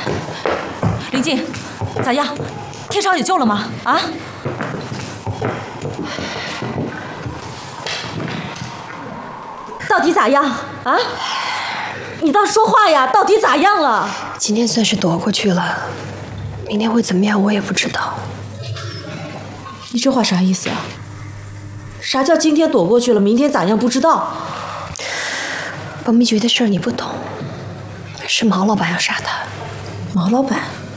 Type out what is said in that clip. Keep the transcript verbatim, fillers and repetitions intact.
林静，咋样？天少有救了吗？啊？到底咋样？啊？你倒说话呀！到底咋样了？ 今天算是躲过去了，明天会怎么样我也不知道。 你这话啥意思啊？啥叫今天躲过去了，明天咋样不知道？ 保密局的事儿你不懂，是毛老板要杀他。 毛老板？